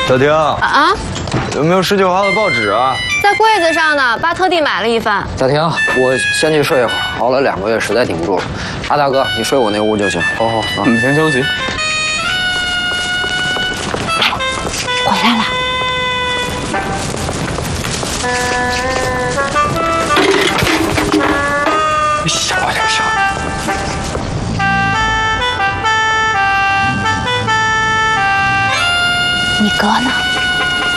小婷啊， 有没有19号的报纸啊？ 在柜子上呢，爸特地买了一份。 小婷，我先去睡一会儿，熬了2个月，实在顶不住了。阿大哥，你睡我那屋就行。 好，你先休息。 回来了。 小点声。 你哥呢？